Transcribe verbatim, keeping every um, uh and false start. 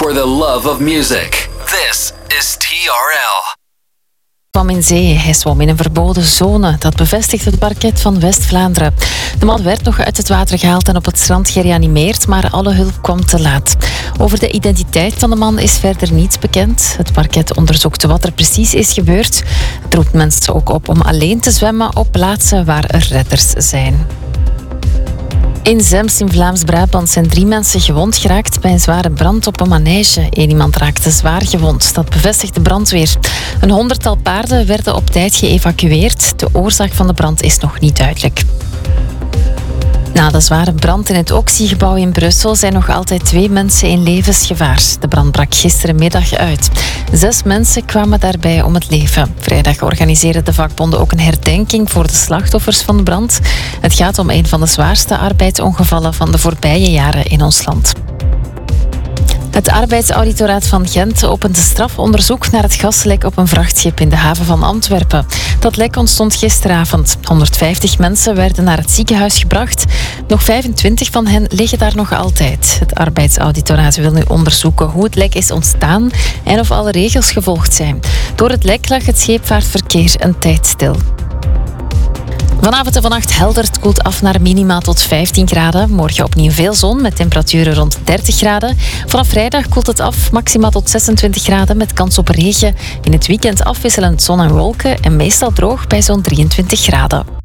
for the love of music. This is T R L. Kwam in zee. Hij zwom in een verboden zone. Dat bevestigt het parket van West-Vlaanderen. De man werd nog uit het water gehaald en op het strand gereanimeerd, maar alle hulp kwam te laat. Over de identiteit van de man is verder niets bekend. Het parket onderzoekt wat er precies is gebeurd. Het roept mensen ook op om alleen te zwemmen op plaatsen waar er redders zijn. In Zemst in Vlaams-Brabant zijn drie mensen gewond geraakt bij een zware brand op een manege. Eén iemand raakte zwaar gewond, dat bevestigt de brandweer. Een honderdtal paarden werden op tijd geëvacueerd. De oorzaak van de brand is nog niet duidelijk. Na de zware brand in het Oxy-gebouw in Brussel zijn nog altijd twee mensen in levensgevaar. De brand brak gisterenmiddag uit. Zes mensen kwamen daarbij om het leven. Vrijdag organiseerden de vakbonden ook een herdenking voor de slachtoffers van de brand. Het gaat om een van de zwaarste arbeidsongevallen van de voorbije jaren in ons land. Het arbeidsauditoraat van Gent opent een strafonderzoek naar het gaslek op een vrachtschip in de haven van Antwerpen. Dat lek ontstond gisteravond. honderdvijftig mensen werden naar het ziekenhuis gebracht. Nog vijfentwintig van hen liggen daar nog altijd. Het arbeidsauditoraat wil nu onderzoeken hoe het lek is ontstaan en of alle regels gevolgd zijn. Door het lek lag het scheepvaartverkeer een tijd stil. Vanavond en vannacht helder, het koelt af naar minima tot vijftien graden. Morgen opnieuw veel zon met temperaturen rond dertig graden. Vanaf vrijdag koelt het af, maxima tot zesentwintig graden met kans op regen. In het weekend afwisselend zon en wolken en meestal droog bij zo'n drieëntwintig graden.